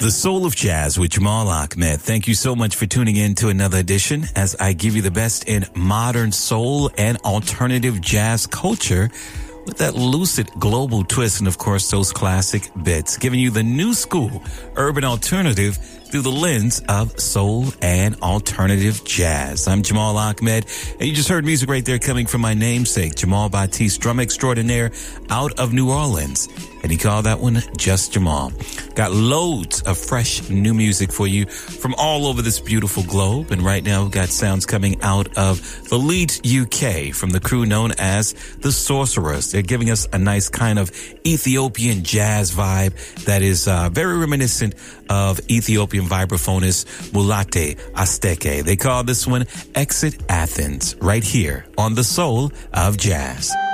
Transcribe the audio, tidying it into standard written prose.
The Soul of Jazz with Jamal Ahmed. Thank you so much for tuning in to another edition as I give you the best in modern soul and alternative jazz culture with that lucid global twist and, of course, those classic bits, giving you the new school urban alternative through the lens of soul and alternative jazz. I'm Jamal Ahmed, and you just heard music right there coming from my namesake, Jamal Batiste, drum extraordinaire out of New Orleans. And he called that one Just Jamal. Got loads of fresh new music for you from all over this beautiful globe. And right now we've got sounds coming out of the Leeds, UK from the crew known as the Sorcerers. They're giving us a nice kind of Ethiopian jazz vibe that is very reminiscent of Ethiopian vibraphonist Mulate Asteke. They call this one Exit Athens right here on the Soul of Jazz.